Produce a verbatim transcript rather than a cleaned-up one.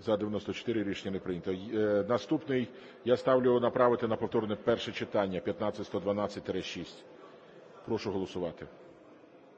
За-дев'яносто чотири. Рішення не прийнято. Наступний я ставлю направити на повторне перше читання п'ятнадцять сто дванадцять шість. Прошу голосувати.